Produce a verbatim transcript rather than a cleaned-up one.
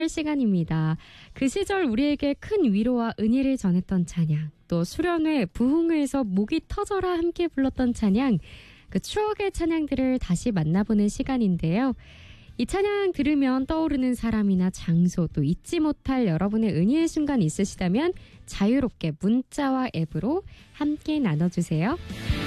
시간입니다. 그 시절 우리에게 큰 위로와 은혜를 전했던 찬양, 또 수련회 부흥회에서 목이 터져라 함께 불렀던 찬양, 그 추억의 찬양들을 다시 만나보는 시간인데요. 이 찬양 들으면 떠오르는 사람이나 장소, 또 잊지 못할 여러분의 은혜의 순간 있으시다면 자유롭게 문자와 앱으로 함께 나눠주세요.